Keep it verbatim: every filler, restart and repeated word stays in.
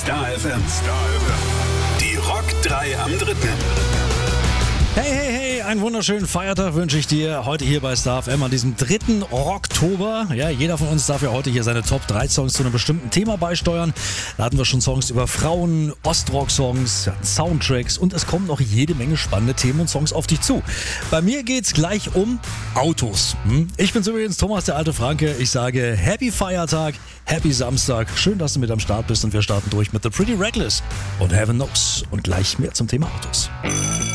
Star F M. Star F M. Die Rock drei am dritten. Hey, hey, hey, einen wunderschönen Feiertag wünsche ich dir heute hier bei Star F M an diesem dritten Oktober. Ja, jeder von uns darf ja heute hier seine Top drei Songs zu einem bestimmten Thema beisteuern. Da hatten wir schon Songs über Frauen, Ostrock-Songs, Soundtracks und es kommen noch jede Menge spannende Themen und Songs auf dich zu. Bei mir geht's gleich um Autos. Hm? Ich bin's übrigens, Thomas, der alte Franke. Ich sage Happy Feiertag, Happy Samstag. Schön, dass du mit am Start bist und wir starten durch mit The Pretty Reckless und Heaven Knows und gleich mehr zum Thema Autos.